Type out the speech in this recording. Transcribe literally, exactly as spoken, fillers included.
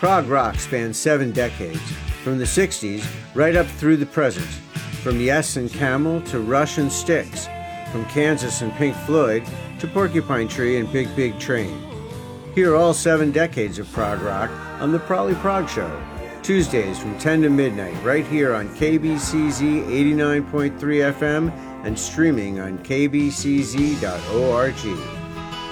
Prog rock spans seven decades, from the sixties right up through the present. From Yes and Camel to Rush and Styx, from Kansas and Pink Floyd to Porcupine Tree and Big Big Train. Hear all seven decades of prog rock on the Prolly Prog Show, Tuesdays from ten to midnight, right here on K B C Z eighty-nine point three F M and streaming on k b c z dot org.